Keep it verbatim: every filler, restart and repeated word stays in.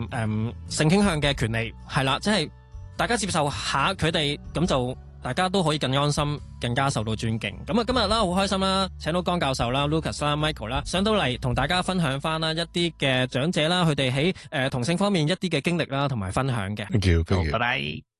誒、嗯、性傾向嘅權利，係啦，即係大家接受下佢哋，咁就大家都可以更安心，更加受到尊敬。咁啊，今日啦好開心啦，請到江教授啦、Lucas 啦、Michael 啦上到嚟同大家分享翻啦一啲嘅長者啦，佢哋喺誒同性方面一啲嘅經歷啦，同埋分享嘅。 Thank you，Thank you， 拜拜。